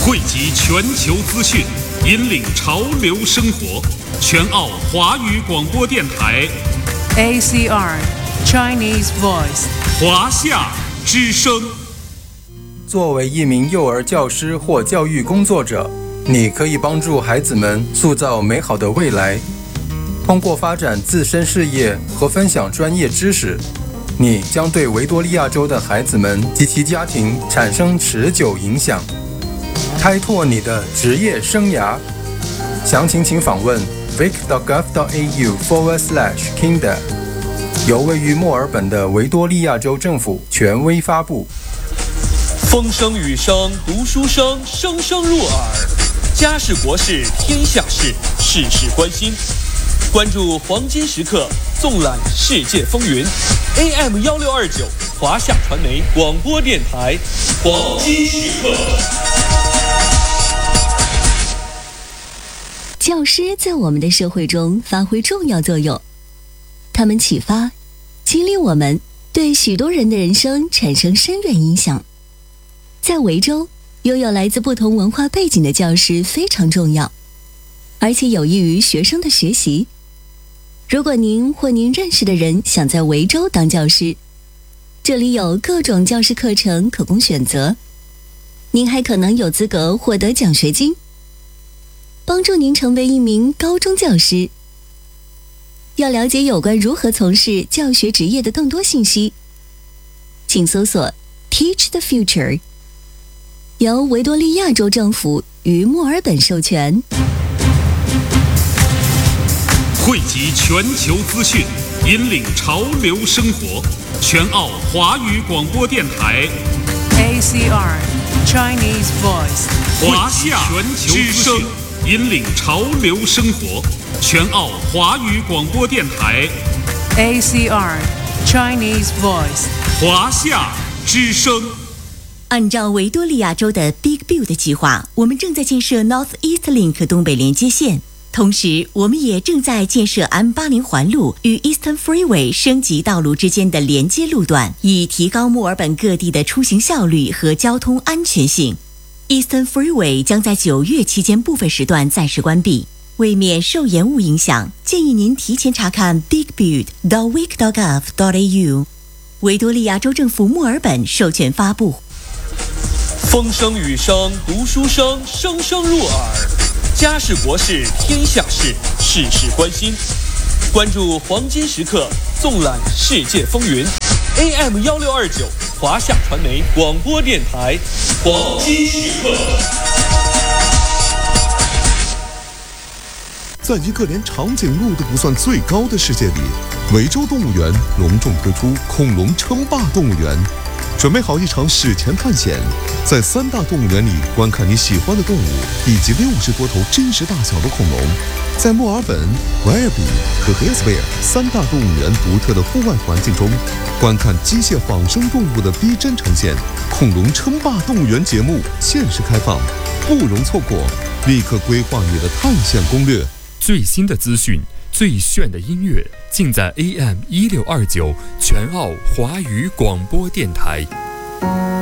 汇集全球资讯，引领潮流生活。全澳华语广播电台 ACR Chinese Voice 华夏之声。 作为一名幼儿教师或教育工作者，你可以帮助孩子们塑造美好的未来。通过发展自身事业和分享专业知识，你将对维多利亚州的孩子们及其家庭产生持久影响，开拓你的职业生涯。详情请访问 vic.gov.au/kinder， 由位于墨尔本的维多利亚州政府权威发布。 风声雨声读书声，声声入耳。家事国事天下事，事事关心。关注黄金时刻，纵览世界风云。AM1629华夏传媒广播电台，黄金时刻。 教师在我们的社会中发挥重要作用，他们启发、激励我们，对许多人的人生产生深远影响。在维州，拥有来自不同文化背景的教师非常重要，而且有益于学生的学习。如果您或您认识的人想在维州当教师，这里有各种教师课程可供选择，您还可能有资格获得奖学金，帮助您成为一名高中教师。要了解有关如何从事教学职业的更多信息，请搜索 Teach the Future， 由维多利亚州政府与墨尔本授权。 汇集全球资讯，引领潮流生活。全澳华语广播电台 ACR Chinese Voice 华夏之声，引领潮流生活。全澳华语广播电台 ACR Chinese Voice 华夏之声。 按照维多利亚州的 Big Build 计划，我们正在建设 North East Link 东北连接线，同时我们也正在建设 M80 环路与 Eastern Freeway 升级道路之间的连接路段，以提高墨尔本各地的出行效率和交通安全性。Eastern Freeway 将在9月期间部分时段暂时关闭，为免受延误影响，建议您提前查看 bigbuild.vic.gov.au。 维多利亚州政府墨尔本授权发布。 风声雨声读书声，声声入耳。家事国事天下事，事事关心。关注黄金时刻，纵览世界风云。AM1629华夏传媒广播电台，黄金时刻。 在一个连长颈鹿都不算最高的世界里，维州动物园隆重推出恐龙称霸动物园。准备好一场史前探险，在3大动物园里观看你喜欢的动物以及60多头真实大小的恐龙。在墨尔本、维尔比和黑斯贝尔3大动物园独特的户外环境中，观看机械仿生动物的逼真呈现。恐龙称霸动物园节目限时开放，不容错过，立刻规划你的探险攻略。 最新的资讯，最炫的音乐，尽在AM1629全澳华语广播电台。